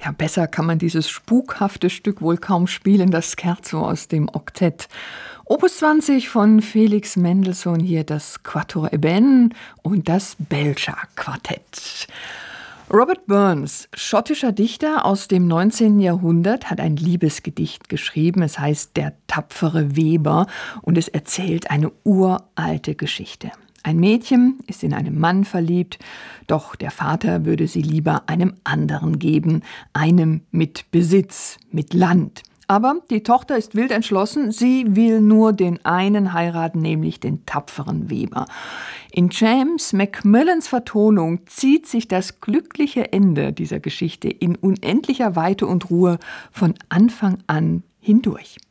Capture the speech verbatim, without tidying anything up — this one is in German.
Ja, besser kann man dieses spukhafte Stück wohl kaum spielen, das Scherzo aus dem Oktett. Opus zwanzig von Felix Mendelssohn, hier das Quatuor Ebène und das Belcher-Quartett. Robert Burns, schottischer Dichter aus dem neunzehnten Jahrhundert, hat ein Liebesgedicht geschrieben. Es heißt Der tapfere Weber und es erzählt eine uralte Geschichte. Ein Mädchen ist in einen Mann verliebt, doch der Vater würde sie lieber einem anderen geben, einem mit Besitz, mit Land. Aber die Tochter ist wild entschlossen, sie will nur den einen heiraten, nämlich den tapferen Weber. In James Macmillans Vertonung zieht sich das glückliche Ende dieser Geschichte in unendlicher Weite und Ruhe von Anfang an hindurch.